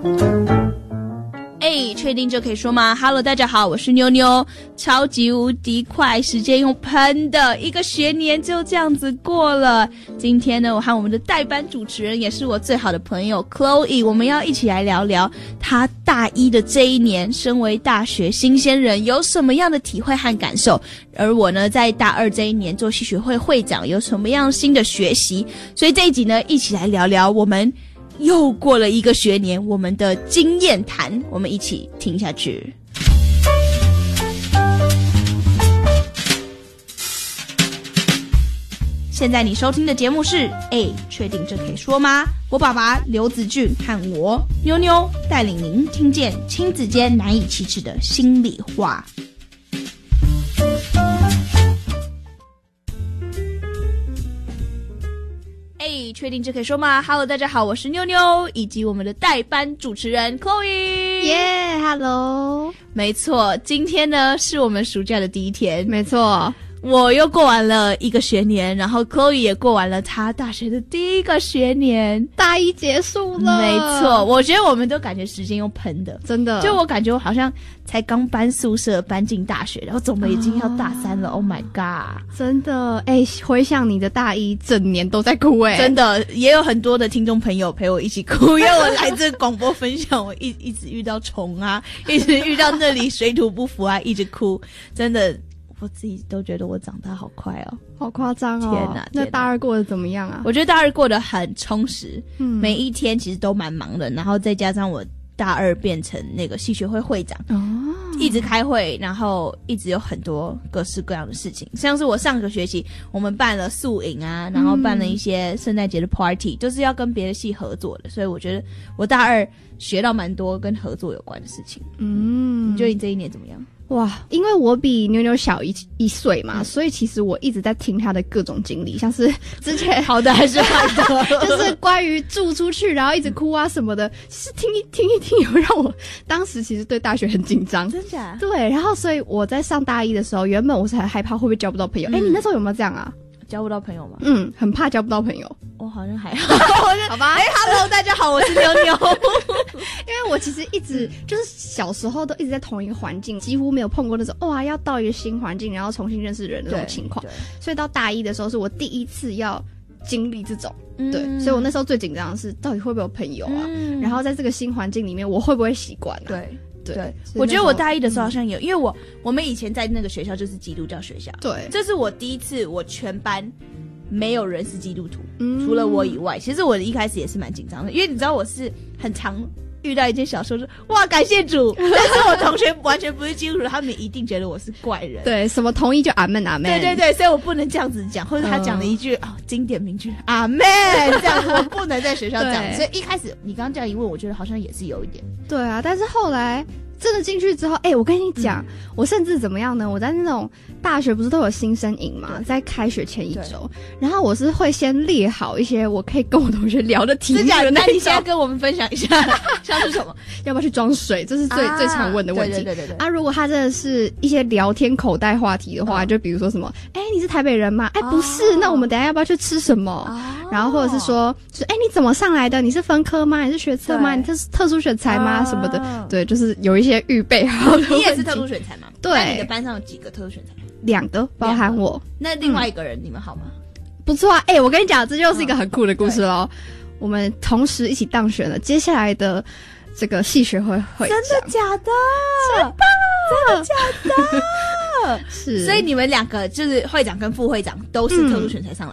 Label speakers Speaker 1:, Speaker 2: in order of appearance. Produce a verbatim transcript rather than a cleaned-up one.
Speaker 1: 哎，确定就可以说吗 ？Hello， 大家好，我是妞妞，超级无敌快，时间用喷的，一个学年就这样子过了。今天呢，我和我们的代班主持人，也是我最好的朋友 Chloe， 我们要一起来聊聊她大一的这一年，身为大学新鲜人有什么样的体会和感受，而我呢，在大二这一年做系学会会长，有什么样新的学习。所以这一集呢，一起来聊聊我们又过了一个学年，我们的经验谈，我们一起听下去。现在你收听的节目是哎，确定这可以说吗？我爸爸刘子俊和我妞妞带领您听见亲子间难以启齿的心里话。哎，确定这可以说吗 ？Hello， 大家好，我是妞妞，以及我们的代班主持人 Chloe。
Speaker 2: 耶、yeah, ，Hello。
Speaker 1: 没错，今天呢是我们暑假的第一天。
Speaker 2: 没错，
Speaker 1: 我又过完了一个学年，然后 Chloe 也过完了她大学的第一个学年，
Speaker 2: 大一结束了。
Speaker 1: 没错，我觉得我们都感觉时间用喷的，
Speaker 2: 真的。
Speaker 1: 就我感觉我好像才刚搬宿舍搬进大学，然后怎么已经要大三了、哦、？Oh my god！
Speaker 2: 真的，哎、欸，回想你的大一，整年都在哭、欸，哎，
Speaker 1: 真的也有很多的听众朋友陪我一起哭，因为我来这广播分享，我一一直遇到虫啊，一直遇到那里水土不服啊，一直哭，真的。我自己都觉得我长大好快哦，
Speaker 2: 好夸张哦！
Speaker 1: 天哪！
Speaker 2: 那大二过得怎么样啊？
Speaker 1: 我觉得大二过得很充实，
Speaker 2: 嗯，
Speaker 1: 每一天其实都蛮忙的，然后再加上我大二变成那个系学会会长，
Speaker 2: 哦，
Speaker 1: 一直开会，然后一直有很多各式各样的事情，像是我上个学期我们办了宿营啊，然后办了一些圣诞节的 party，、嗯、就是要跟别的系合作的，所以我觉得我大二学到蛮多跟合作有关的事情。
Speaker 2: 嗯，
Speaker 1: 你觉得你这一年怎么样？
Speaker 2: 哇，因为我比妞妞小一一岁嘛、嗯，所以其实我一直在听她的各种经历，像是之前
Speaker 1: 好的还是坏的，
Speaker 2: 就是关于住出去然后一直哭啊什么的，其实听一听一听，有让我当时其实对大学很紧张，
Speaker 1: 真假？对，
Speaker 2: 然后所以我在上大一的时候，原本我是很害怕会不会交不到朋友。哎、嗯，你那时候有没有这样啊？
Speaker 1: 交不到朋友吗？
Speaker 2: 嗯，很怕交不到朋友。
Speaker 1: 我好像还好，
Speaker 2: 好吧。
Speaker 1: 哎、欸、，Hello， 大家好，我是妞妞。
Speaker 2: 因为我其实一直就是小时候都一直在同一个环境，几乎没有碰过那种哇要到一个新环境，然后重新认识人的那种情况。所以到大一的时候，是我第一次要经历这种。
Speaker 1: 嗯、
Speaker 2: 对，所以我那时候最紧张的是到底会不会有朋友啊？嗯、然后在这个新环境里面，我会不会习惯啊？
Speaker 1: 对。
Speaker 2: 对,
Speaker 1: 对，我觉得我大一的时候好像有，嗯、因为我我们以前在那个学校就是基督教学校，
Speaker 2: 对，
Speaker 1: 这是我第一次，我全班没有人是基督徒，嗯、除了我以外。其实我一开始也是蛮紧张的，因为你知道我是很常遇到一件小事，说哇感谢主，但是我同学完全不是基督徒，他们一定觉得我是怪人。
Speaker 2: 对，什么同意就阿们阿们。
Speaker 1: 对对对，所以我不能这样子讲，或者他讲了一句、嗯、哦经典名句阿们，这样子我不能在学校讲。所以一开始你刚刚这样一问，我觉得好像也是有一点。
Speaker 2: 对啊，但是后来真的进去之后，哎、欸，我跟你讲、嗯，我甚至怎么样呢？我在那种大学不是都有新生营嘛，在开学前一周，然后我是会先列好一些我可以跟我同学聊的题目的那。
Speaker 1: 那你现在跟我们分享一下，像是什么？
Speaker 2: 要不要去装水？这是最、啊、最常问的问题。
Speaker 1: 对对对对对。
Speaker 2: 啊，如果他真的是一些聊天口袋话题的话，嗯、就比如说什么，哎、欸，你是台北人吗？哎、欸，不是、哦，那我们等一下要不要去吃什么？哦、然后或者是说，就是哎、欸，你怎么上来的？你是分科吗？你是学测吗？你是特殊选才吗？哦、什么的？对，就是有一些预备好的。
Speaker 1: 你也是特殊选才吗？
Speaker 2: 对。
Speaker 1: 那你的班上有几个特殊选才？
Speaker 2: 两个，包含我。
Speaker 1: 那另外一个人、嗯、你们好吗？
Speaker 2: 不错啊！哎、欸，我跟你讲，这就是一个很酷的故事咯、嗯、我们同时一起当选了接下来的这个系学会会长。
Speaker 1: 真的假的？
Speaker 2: 真的
Speaker 1: 真的假的？
Speaker 2: 是。
Speaker 1: 所以你们两个就是会长跟副会长都是特殊选才上来